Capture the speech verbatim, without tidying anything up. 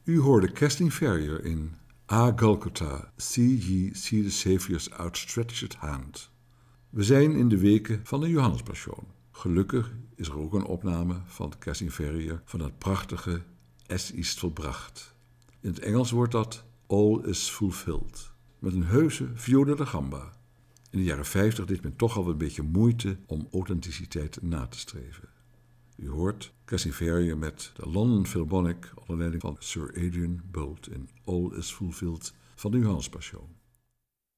U hoorde Kathleen Ferrier in Ah Golgotha, See Ye, See the Saviour's Outstretched Hand. We zijn in de weken van de Johannespassion. Gelukkig is er ook een opname van Kathleen Ferrier van het prachtige Es ist volbracht. In het Engels wordt dat All is fulfilled, met een heuse viola da gamba. In de jaren vijftig deed men toch al een beetje moeite om authenticiteit na te streven. U hoort Kathleen Ferrier met de London Philharmonic onder leiding van Sir Adrian Boult in All is Fulfilled van de Johannespassion.